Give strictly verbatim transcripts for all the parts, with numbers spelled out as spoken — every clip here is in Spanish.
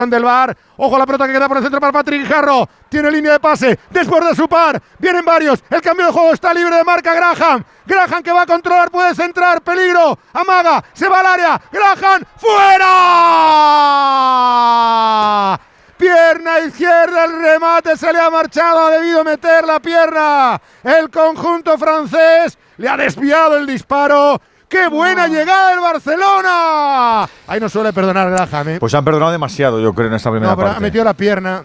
del V A R. Ojo a la pelota que queda por el centro para Patrick Guijarro. Tiene línea de pase. Después de su par. Vienen varios. El cambio de juego está libre de marca Graham. Graham que va a controlar. Puede centrar. Peligro. Amaga. Se va al área. Graham. ¡Fuera! Pierna izquierda. El remate se le ha marchado. Ha debido meter la pierna. El conjunto francés. Le ha desviado el disparo. ¡Qué buena no. llegada del Barcelona! Ahí no suele perdonar Graham, ¿eh? Pues han perdonado demasiado, yo creo, en esta primera no, pero parte. Ha metido la pierna.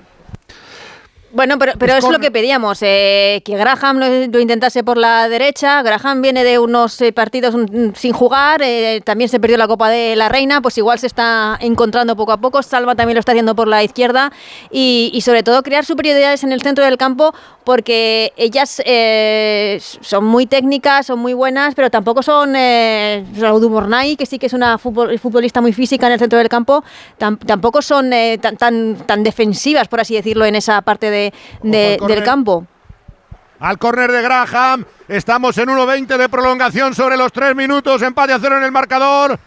Bueno, pero, pero es, es lo que pedíamos, eh, que Graham lo, lo intentase por la derecha. Graham viene de unos eh, partidos un, sin jugar, eh, también se perdió la Copa de la Reina, pues igual se está encontrando poco a poco. Salva también lo está haciendo por la izquierda y, y sobre todo crear superioridades en el centro del campo, porque ellas eh, son muy técnicas, son muy buenas, pero tampoco son eh, Raúl Mornay, que sí que es una futbol, futbolista muy física en el centro del campo, tam, tampoco son eh, tan, tan, tan defensivas, por así decirlo, en esa parte de De, del campo. Al córner de Graham, estamos en uno veinte de prolongación sobre los tres minutos, empate a cero en el marcador.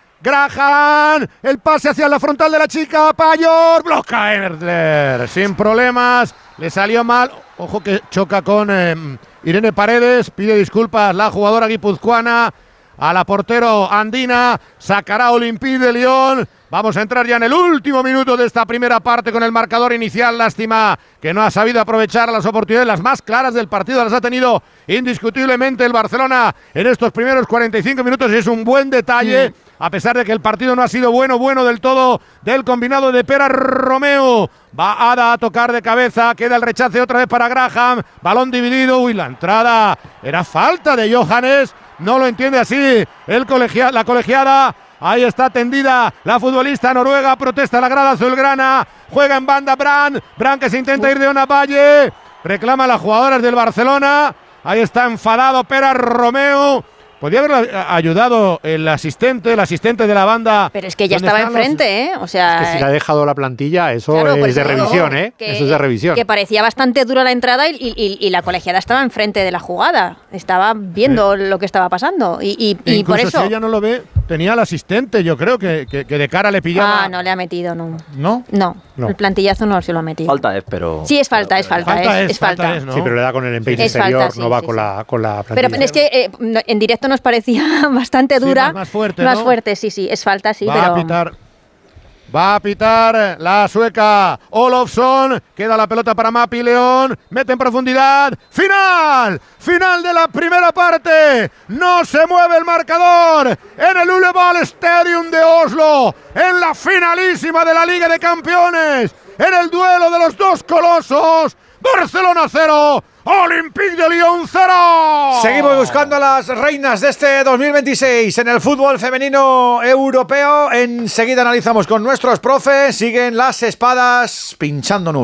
Graham, el pase hacia la frontal de la chica, Payor, bloca Erdler, sin problemas, le salió mal, ojo que choca con eh, Irene Paredes, pide disculpas la jugadora guipuzcoana, a la portero andina, sacará Olympique de Lyon. Vamos a entrar ya en el último minuto de esta primera parte con el marcador inicial. Lástima que no ha sabido aprovechar las oportunidades, las más claras del partido. Las ha tenido indiscutiblemente el Barcelona en estos primeros cuarenta y cinco minutos y es un buen detalle, sí. A pesar de que el partido no ha sido bueno, bueno del todo del combinado de Pera Romeo. Va Ada a tocar de cabeza, queda el rechace otra vez para Graham. Balón dividido, uy, la entrada era falta de Johannes. No lo entiende así el colegia- la colegiada. Ahí está tendida la futbolista noruega, protesta la grada azulgrana, juega en banda Brand, Brand que se intenta ir de una valle, reclama a las jugadoras del Barcelona, ahí está enfadado Pera Romeo. Podría haber ayudado el asistente, el asistente de la banda. Pero es que ya estaba enfrente, los... ¿eh? O sea, es que si le ha dejado la plantilla, eso claro, es pues de revisión, ¿eh? Que, eso es de revisión. Que parecía bastante dura la entrada y, y, y la colegiada estaba enfrente de la jugada. Estaba viendo sí. lo que estaba pasando. Y, y, y por eso. Si ella no lo ve, tenía el asistente, yo creo que, que, que de cara le pillaba. Ah, no le ha metido, no. ¿No? No. No. El plantillazo no se lo ha metido. Falta es, pero. Sí, es falta, es falta. falta es, es, es falta. falta es, ¿no? Sí, pero le da con el empeine es exterior, falta, sí, no va sí, con, sí. La, con la plantilla. Pero es que eh, en directo nos parecía bastante dura. Sí, más, más fuerte, Más ¿no? fuerte, sí, sí, es falta, sí, va pero. A pitar, va a pitar la sueca Olofsson. Queda la pelota para Mapi León. Mete en profundidad. ¡Final! ¡Final de la primera parte! No se mueve el marcador en el Ullevål Stadium de Oslo. En la finalísima de la Liga de Campeones. En el duelo de los dos colosos. Barcelona cero. Olympique de Lyon cero. Seguimos buscando a las reinas de este dos mil veintiséis en el fútbol femenino europeo. Enseguida analizamos con nuestros profes. Siguen las espadas pinchando nubes.